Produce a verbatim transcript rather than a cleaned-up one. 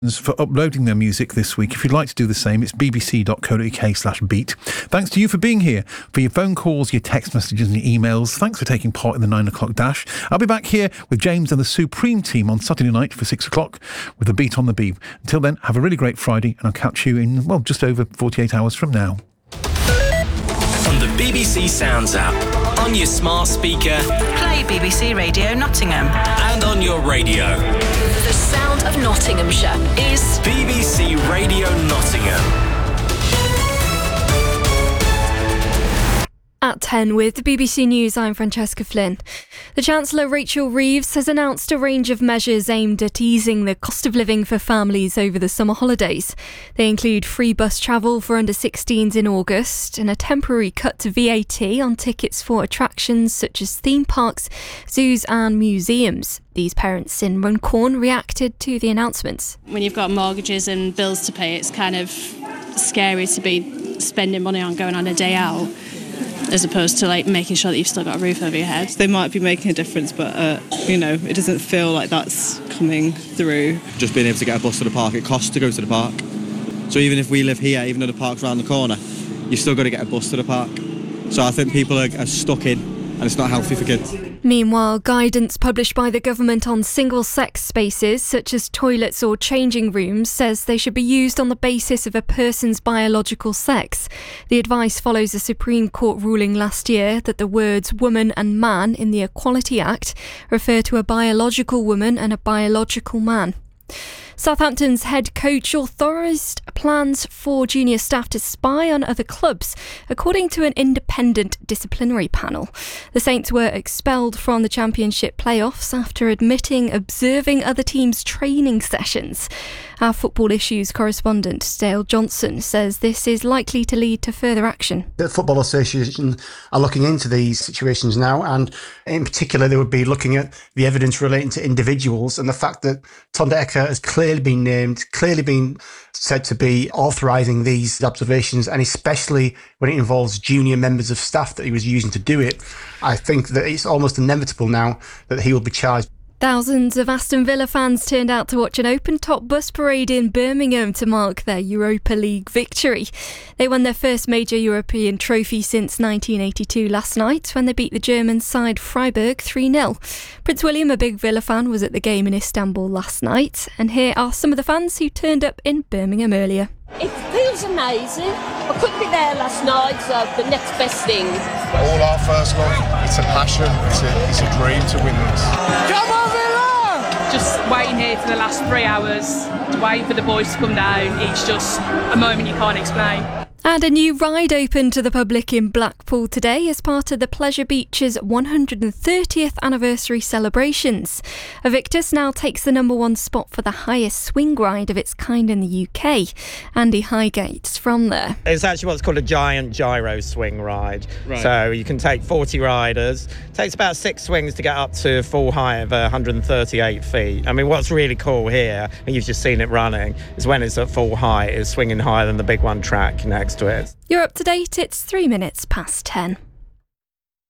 for uploading their music this week. If you'd like to do the same, it's bbc.co.uk slash beat. Thanks to you for being here, for your phone calls, your text messages and your emails. Thanks for taking part in the nine o'clock dash. I'll be back here with James and the Supreme Team on Saturday night for six o'clock with the Beat on the Beeb. Until then, have a really great Friday and I'll catch you in, well, just over forty-eight hours from now. On the B B C Sounds app, on your smart speaker, play B B C Radio Nottingham, and on your radio. The sound of Nottinghamshire is B B C Radio Nottingham. At ten with the B B C News, I'm Francesca Flynn. The Chancellor Rachel Reeves has announced a range of measures aimed at easing the cost of living for families over the summer holidays. They include free bus travel for under sixteens in August and a temporary cut to V A T on tickets for attractions such as theme parks, zoos and museums. These parents in Runcorn reacted to the announcements. When you've got mortgages and bills to pay, it's kind of scary to be spending money on going on a day out, as opposed to like making sure that you've still got a roof over your head. They might be making a difference, but uh, you know, it doesn't feel like that's coming through. Just being able to get a bus to the park, it costs to go to the park. So even if we live here, even though the park's around the corner, you've still got to get a bus to the park. So I think people are, are stuck in, and it's not healthy for kids. Meanwhile, guidance published by the government on single-sex spaces, such as toilets or changing rooms, says they should be used on the basis of a person's biological sex. The advice follows a Supreme Court ruling last year that the words woman and man in the Equality Act refer to a biological woman and a biological man. Southampton's head coach authorised plans for junior staff to spy on other clubs, according to an independent disciplinary panel. The Saints were expelled from the Championship playoffs after admitting observing other teams' training sessions. Our football issues correspondent, Dale Johnson, says this is likely to lead to further action. The Football Association are looking into these situations now, and in particular they would be looking at the evidence relating to individuals and the fact that Tonda Eka has clearly been named, clearly been said to be authorising these observations, and especially when it involves junior members of staff that he was using to do it. I think that it's almost inevitable now that he will be charged. Thousands of Aston Villa fans turned out to watch an open-top bus parade in Birmingham to mark their Europa League victory. They won their first major European trophy since nineteen eighty-two last night when they beat the German side Freiburg three nil. Prince William, a big Villa fan, was at the game in Istanbul last night, and here are some of the fans who turned up in Birmingham earlier. It feels amazing. I couldn't be there last night, so the next best thing. All our first love. It's a passion. It's a, it's a dream to win this. Come on, Villa! Just waiting here for the last three hours, waiting for the boys to come down. It's just a moment you can't explain. And a new ride opened to the public in Blackpool today as part of the Pleasure Beach's one hundred thirtieth anniversary celebrations. Invictus now takes the number one spot for the highest swing ride of its kind in the U K. Andy Highgate's from there. It's actually what's called a giant gyro swing ride. Right. So you can take forty riders. It takes about six swings to get up to full height of one hundred thirty-eight feet. I mean, what's really cool here, and you've just seen it running, is when it's at full height, it's swinging higher than the big one track next to it. You're up to date, it's three minutes past ten.